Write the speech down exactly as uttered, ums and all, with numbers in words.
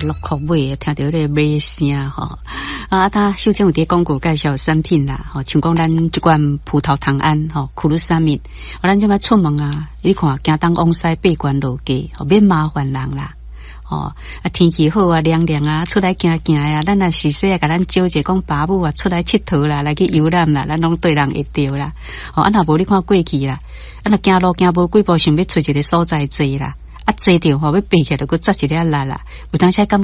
落口尾，听到那个尾声吼。啊，他秀珍有啲广告介绍产品啦，吼，像讲咱一罐葡萄糖胺，吼，库鲁沙米，啊，咱即摆出门啊，你看，行东往西八关路街，吼，免麻烦人啦。哦，啊天气好啊，凉凉啊，出来行行啊，咱啊时时啊，甲咱招者讲爸母啊，出来佚佗啦，来去游览啦，咱拢对人会着啦。哦，啊若无你看过去啦，啊若行路行无几步，想要找一个所在坐啦，啊坐着吼要爬起来，就搁扎一粒力啦，有当时感